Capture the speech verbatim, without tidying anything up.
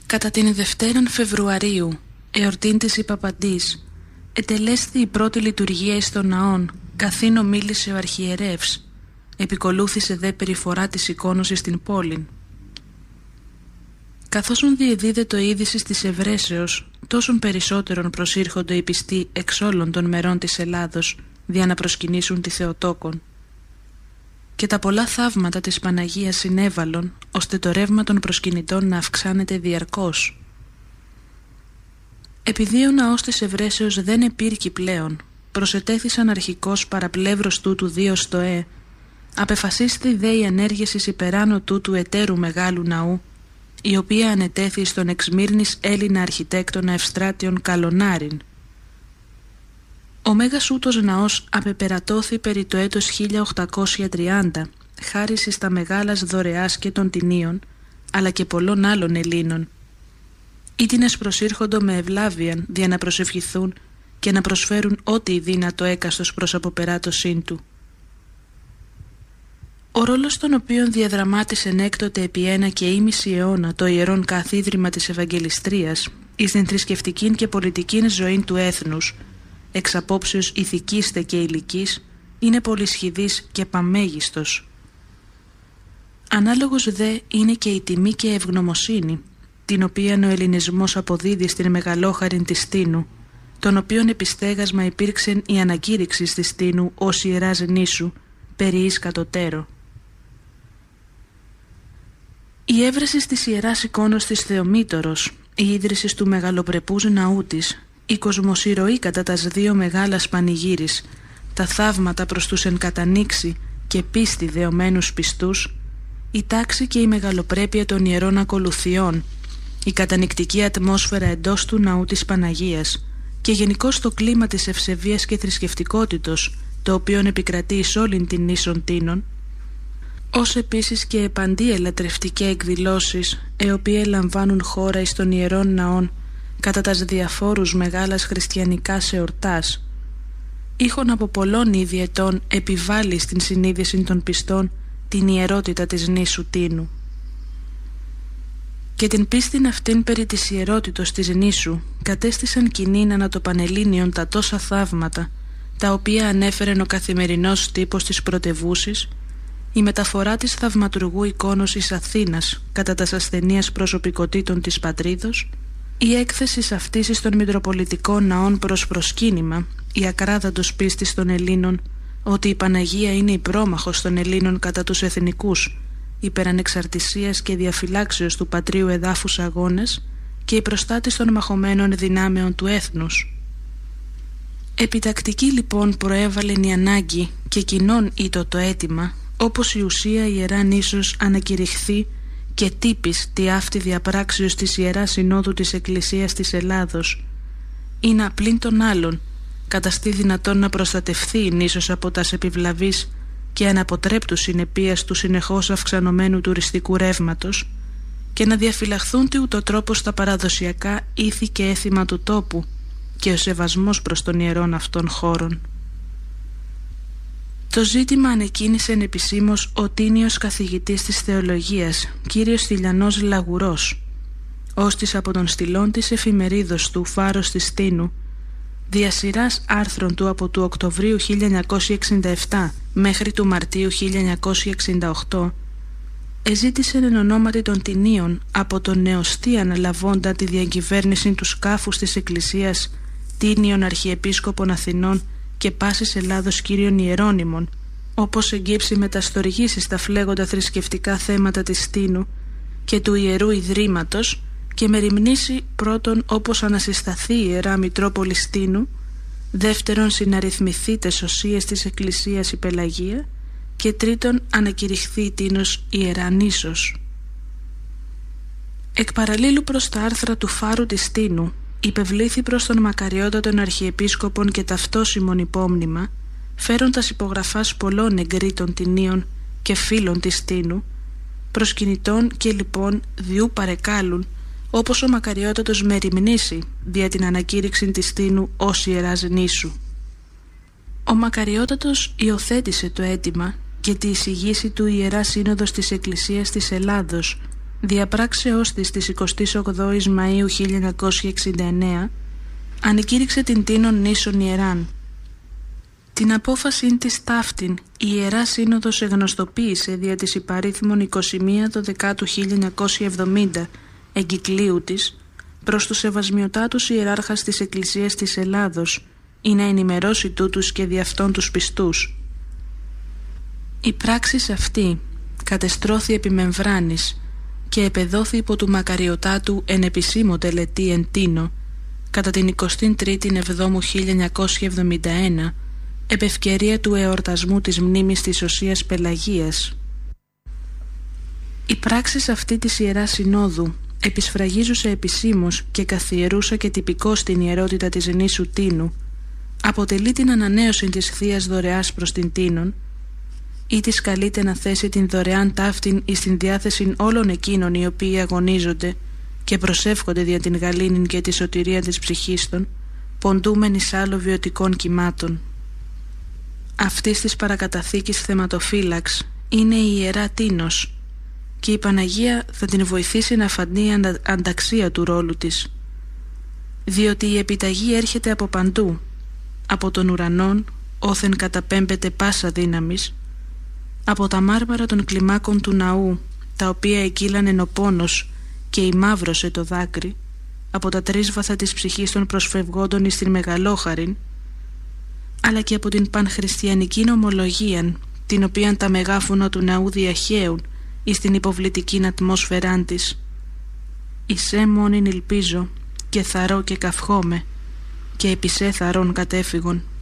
Κατά την Δευτέραν Φεβρουαρίου, εορτήν της Ιπαπαντής, ετελέσθη η πρώτη λειτουργία εις των ναών, καθήν ομίλησε ο αρχιερεύς, επικολούθησε δε περιφορά της εικόνος εις την πόλην. Καθώς διεδίδε το είδηση της Ευρέσεως, τόσον περισσότερον προσήρχονται οι πιστοί εξ όλων των μερών της Ελλάδος, δια να προσκυνήσουν τη Θεοτόκον. Και τα πολλά θαύματα της Παναγίας συνέβαλον, ώστε το ρεύμα των προσκυνητών να αυξάνεται διαρκώς. Επειδή ο ναός της Ευρέσεως δεν επήρκει πλέον, προσετέθησαν αρχικώς παραπλεύρος τούτου δύο στο Ε, απεφασίστη δε η ανέργεια εις υπεράνω τούτου εταίρου μεγάλου ναού, η οποία ανετέθη στον εξ Μύρνης Έλληνα αρχιτέκτονα Ευστράτιον Καλονάριν. Ο μέγας ούτος ναός απεπερατώθη περί το έτος χίλια οκτακόσια τριάντα, χάρη εις τα μεγάλας δωρεάς και των τινίων, αλλά και πολλών άλλων Ελλήνων. Ήτινες προσήρχοντο με ευλάβιαν δια να προσευχηθούν και να προσφέρουν ό,τι δύνατο έκαστος προς αποπεράτωσήν του. Ο ρόλος τον οποίον διαδραμάτισεν έκτοτε επί ένα και ήμιση αιώνα το ιερόν καθίδρυμα της Ευαγγελιστρίας εις την θρησκευτικήν και πολιτικήν ζωήν του έθνους, εξ απόψεως ηθικής τε και ηλικής, είναι πολυσχηδής και παμέγιστος. Ανάλογος δε είναι και η τιμή και ευγνωμοσύνη, την οποία ο ελληνισμός αποδίδει στην μεγαλόχαρην της Στήνου, τον οποίον επιστέγασμα υπήρξεν η ανακήρυξη της Στήνου ως ιεράς νήσου, περί εις κατωτέρω. Η έβρεση της ιεράς εικόνος της Θεομήτωρος, η ίδρυση του μεγαλοπρεπούς ναού της, η κοσμοσυρωή κατά τας δύο μεγάλας πανηγύρις, τα θαύματα προς τους εν κατανήξη και πίστη δεωμένους πιστούς, η τάξη και η μεγαλοπρέπεια των ιερών ακολουθιών, η κατανυκτική ατμόσφαιρα εντός του ναού της Παναγίας και γενικώς το κλίμα της ευσεβίας και θρησκευτικότητος, το οποίον επικρατεί εις όλην την νήσον Τίνων, ως επίσης και επαντή ελατρευτικέ εκδηλώσεις, οι οποίες λαμβάνουν χώρα εις των ιερών ναών κατά τας διαφόρους μεγάλας χριστιανικάς εορτάς, είχον από πολλών ήδη ετών επιβάλλει στην συνείδηση των πιστών την ιερότητα της νήσου Τίνου. Και την πίστην αυτήν περί της ιερότητος της νήσου κατέστησαν κοινήν ανά το Πανελλήνιον τα τόσα θαύματα, τα οποία ανέφερεν ο καθημερινός τύπος της πρωτευούσης, η μεταφορά της θαυματουργού εικόνος εις Αθήνας κατά τας ασθενείας προσωπικότητων της πατρίδος, η έκθεση αυτής εις των μητροπολιτικών ναών προς προσκύνημα, η ακράδαντος πίστης των Ελλήνων ότι η Παναγία είναι η πρόμαχος των Ελλήνων κατά τους εθνικούς υπερανεξαρτησίας και διαφυλάξεως του πατρίου εδάφους αγώνες και η προστάτης των μαχωμένων δυνάμεων του έθνους. Επιτακτική λοιπόν προέβαλεν η ανάγκη και κοινών ήτο το αίτημα, όπως η ουσία ιερά νήσος ανακηρυχθεί και τύπης τη αυτή διαπράξεως της Ιεράς Συνόδου της Εκκλησίας της Ελλάδος, είναι απλήν των άλλων καταστεί δυνατόν να προστατευθεί η νήσος από τας επιβλαβείς και αναποτρέπτου συνεπίας του συνεχώς αυξανωμένου τουριστικού ρεύματος και να διαφυλαχθούν τι ούτω τρόπο στα παραδοσιακά ήθη και έθιμα του τόπου και ο σεβασμός προς των ιερών αυτών χώρων. Το ζήτημα ανεκκίνησεν επισήμως ο τίνιος καθηγητής της θεολογίας, κύριος Στυλιανός Λαγουρός, ώστις από τον στυλών της εφημερίδος του Φάρος της Τίνου, δια σειράς άρθρων του από του Οκτωβρίου χίλια εννιακόσια εξήντα επτά μέχρι του Μαρτίου χίλια εννιακόσια εξήντα οκτώ, εζήτησεν εν ονόματι των Τινίων από τον νεωστή αναλαβώντα τη διακυβέρνηση του σκάφους της Εκκλησίας Τίνιων Αρχιεπίσκοπων Αθηνών και πάσης Ελλάδος κύριων Ιερώνυμων, όπως εγκύψει μεταστοργήσεις στα φλέγοντα θρησκευτικά θέματα της Τίνου και του Ιερού Ιδρύματος και μεριμνήσει πρώτον όπως ανασυσταθεί η Ιερά Μητρόπολη Τίνου, δεύτερον συναριθμηθεί τες οσίες της Εκκλησίας η Πελαγία και τρίτον ανακηρυχθεί η Τίνος Ιερά Νήσος. Εκ παραλλήλου προς τα άρθρα του Φάρου της Τίνου υπευλήθη προς τον μακαριότατον Αρχιεπίσκοπον και ταυτόσιμον υπόμνημα, φέροντας υπογραφάς πολλών εγκρίτων Τινίων και φίλων της Τίνου, προσκυνητών και λοιπόν διού παρεκάλουν, όπως ο μακαριότατος μεριμνήσει δια την ανακήρυξη της Τίνου ως Ιεράς Νήσου. Ο μακαριότατος υιοθέτησε το αίτημα και τη εισηγήση του Ιερά Σύνοδος της Εκκλησίας της Ελλάδος διαπράξεώς της της εικοστής ογδόης Μαΐου χίλια εννιακόσια εξήντα εννέα, ανεκήρυξε την Τίνον νήσον ιεράν. Την απόφαση της ταύτην η Ιερά Σύνοδος εγνωστοποίησε δια της υπαρίθμων είκοσι μία Δεκάτου χίλια εννιακόσια εβδομήντα εγκυκλίου της προς τους σεβασμιωτάτους ιεράρχας της Εκκλησίας της Ελλάδος, ή να ενημερώσει τούτους και δι' αυτόν τους πιστούς. Η πράξης αυτή κατεστρώθη επί μεμβράνης και επεδόθη υπό του μακαριωτάτου εν επισήμω τελετή εν Τίνο κατά την εικοστή τρίτη Εβδόμου χίλια εννιακόσια εβδομήντα ένα, επ' ευκαιρία του εορτασμού της μνήμης της Οσίας Πελαγίας. Η πράξης αυτή της Ιεράς Συνόδου επισφραγίζουσε επισήμως και καθιερούσα και τυπικώς την ιερότητα της νήσου Τίνου, αποτελεί την ανανέωση της Θείας Δωρεάς προς την Τίνον, ή της καλείται να θέσει την δωρεάν ταύτην εις την διάθεση όλων εκείνων οι οποίοι αγωνίζονται και προσεύχονται δια την γαλήνην και τη σωτηρία της ψυχής των, ποντούμεν εις άλλο βιωτικών κυμάτων. Αυτής της παρακαταθήκης θεματοφύλαξ είναι η Ιερά Τίνος, και η Παναγία θα την βοηθήσει να φανεί αντα, ανταξία του ρόλου της, διότι η επιταγή έρχεται από παντού, από τον ουρανόν όθεν καταπέμπεται πάσα δύναμης, από τα μάρμαρα των κλιμάκων του ναού, τα οποία εκύλανε ο πόνος και ημαύρωσε το δάκρυ, από τα τρίσβαθα της ψυχής των προσφευγόντων εις την μεγαλόχαρην, αλλά και από την πανχριστιανική νομολογία, την οποία τα μεγάφωνα του ναού διαχέουν εις την υποβλητικήν ατμόσφαιράν της. «Εισέ μόνην ελπίζω και θαρώ και καυχόμαι, και επισέ θαρών κατέφυγον».